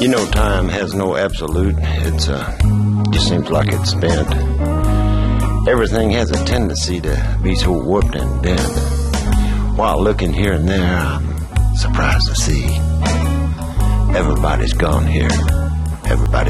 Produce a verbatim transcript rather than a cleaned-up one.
You know, time has no absolute. It's, uh, just seems like it's spent. Everything has a tendency to be so warped and bent. While looking here and there, I'm surprised to see everybody's gone here. Everybody's